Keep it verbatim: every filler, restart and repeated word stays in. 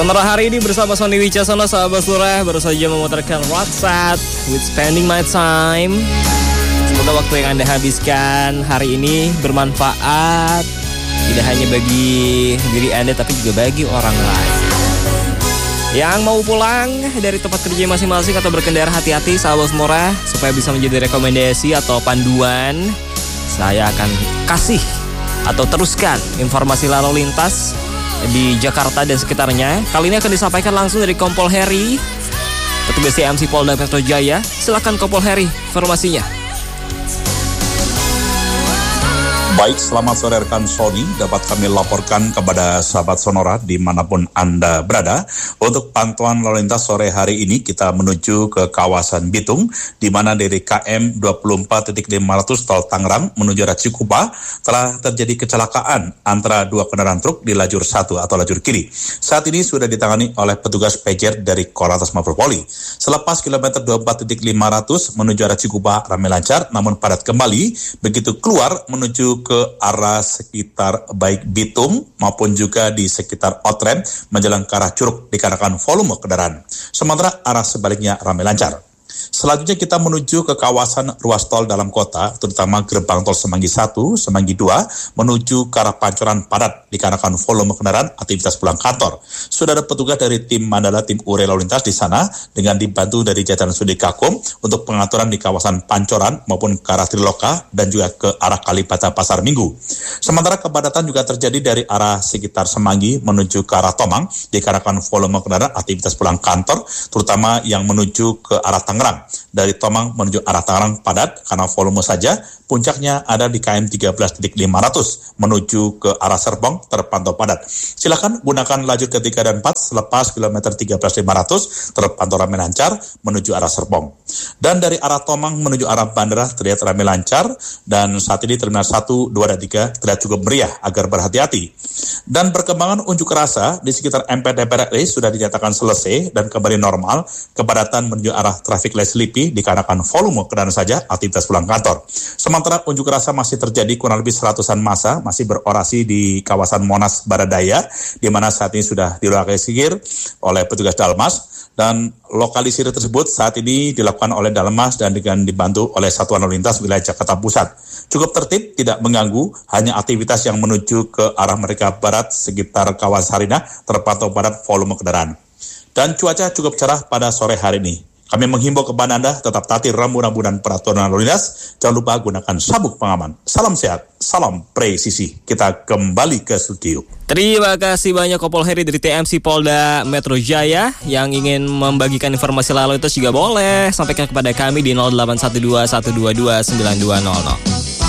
Sonora hari ini bersama Sony Wicaksono, sahabat Surah, baru saja memutarkan WhatsApp with spending my time. Semoga waktu yang Anda habiskan hari ini bermanfaat, tidak hanya bagi diri Anda tapi juga bagi orang lain. Yang mau pulang dari tempat kerja masing-masing atau berkendara, hati-hati sahabat Surah, supaya bisa menjadi rekomendasi atau panduan. Saya akan kasih atau teruskan informasi lalu lintas di Jakarta dan sekitarnya. Kali ini akan disampaikan langsung dari Kompol Heri, petugas T M C Polda Metro Jaya. Silakan Kompol Heri, informasinya. Baik, selamat sore rekan Sony. Dapat kami laporkan kepada sahabat Sonora dimanapun Anda berada. Untuk pantauan lalu lintas sore hari ini, kita menuju ke kawasan Bitung, di mana dari K M dua puluh empat lima ratus tol Tangerang menuju arah Cikupa telah terjadi kecelakaan antara dua kendaraan truk di lajur satu atau lajur kiri. Saat ini sudah ditangani oleh petugas Pager dari Korlantas Mabes Polri. Selepas kilometer dua puluh empat lima ratus menuju arah Cikupa ramai lancar, namun padat kembali begitu keluar menuju ke arah sekitar baik Bitung maupun juga di sekitar Outram menjelang ke arah Curug dikarenakan volume kendaraan. Sementara arah sebaliknya ramai lancar. Selanjutnya kita menuju ke kawasan ruas tol dalam kota, terutama gerbang tol Semanggi satu, Semanggi dua, menuju ke arah Pancoran padat dikarenakan volume kendaraan aktivitas pulang kantor. Sudah ada petugas dari tim Mandala, tim Ure Lalu Lintas di sana dengan dibantu dari jajaran Sudi Kakum untuk pengaturan di kawasan Pancoran maupun ke arah Triloka dan juga ke arah Kalibata Pasar Minggu. Sementara kepadatan juga terjadi dari arah sekitar Semanggi menuju ke arah Tomang dikarenakan volume kendaraan aktivitas pulang kantor, terutama yang menuju ke arah Tangerang. Dari Tomang menuju arah Tangerang padat karena volume saja. Puncaknya ada di K M tiga belas lima ratus menuju ke arah Serpong terpantau padat. Silakan gunakan lajur ketiga dan empat selepas kilometer tiga belas lima ratus terpantau ramai lancar menuju arah Serpong. Dan dari arah Tomang menuju arah Bandara terlihat ramai lancar, dan saat ini terminal satu, dua, dan tiga terlihat cukup meriah agar berhati-hati. Dan perkembangan unjuk rasa di sekitar M P D P R R I sudah dinyatakan selesai dan kembali normal. Kepadatan menuju arah traffic light Selipi dikarenakan volume kendaraan saja aktivitas pulang kantor. Sementara unjuk rasa masih terjadi, kurang lebih seratusan massa masih berorasi di kawasan Monas Baradaya, di mana saat ini sudah dilokalisir oleh petugas Dalmas. Dan lokalisir tersebut saat ini dilakukan oleh Dalmas dan dengan dibantu oleh Satuan Lalu Lintas Wilayah Jakarta Pusat. Cukup tertib, tidak mengganggu, hanya aktivitas yang menuju ke arah Merdeka Barat sekitar kawasan Sarinah terpantau padat volume kendaraan. Dan cuaca cukup cerah pada sore hari ini. Kami menghimbau kepada Anda tetap taati rambu-rambu dan peraturan lalu lintas. Jangan lupa gunakan sabuk pengaman. Salam sehat, salam presisi. Kita kembali ke studio. Terima kasih banyak Kompol Heri dari T M C Polda Metro Jaya. Yang ingin membagikan informasi lalu lintas juga boleh sampaikan kepada kami di nol delapan satu dua satu dua dua sembilan dua nol nol.